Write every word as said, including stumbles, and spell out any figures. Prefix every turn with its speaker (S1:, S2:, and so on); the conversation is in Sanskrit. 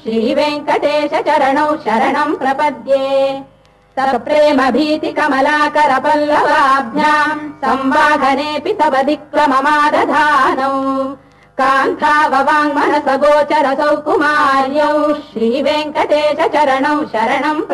S1: श्रीवेङ्कटेश चरणौ शरणं प्रपद्ये तव प्रेम भीति कमलाकर पल्लवाभ्याम् संवाहनेऽपि तव दिक्क्रममादधानौ कान्ताववाङ्मनस गोचर सौकुमार्यौ श्रीवेङ्कटेश चरणौ शरणं